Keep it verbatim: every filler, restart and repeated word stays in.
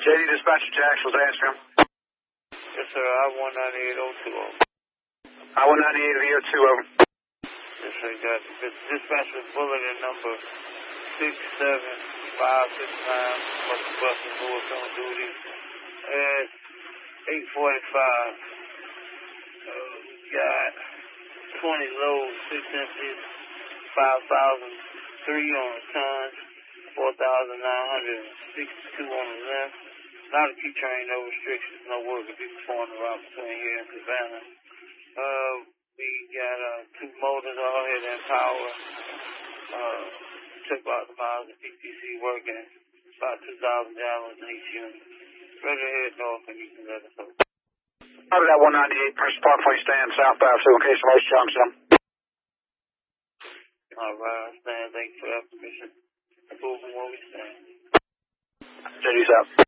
J D Dispatcher Jax was answering. Yes, sir. I one ninety-eight oh two oh. I one ninety-eight of the two over. Yes, sir. Got the dispatcher bulletin number six seven five six nine. Must be busting force on duty at eight forty-five. Uh, we got twenty loads, six empties, five thousand three on the tons, four thousand nine hundred sixty-two on the length. Not a Q-train, no restrictions, no work to be performed around between here and Savannah. Uh, we got uh, two motors all here in power. Uh, took about the miles of P T C working, about two thousand gallons in each unit. Ready to head north and you can let us know. Over that one ninety-eight, Prince Parkway stand southbound, so in case of most jumps in. All right, I stand. Thank you for that permission. Moving where we stand. J D's out.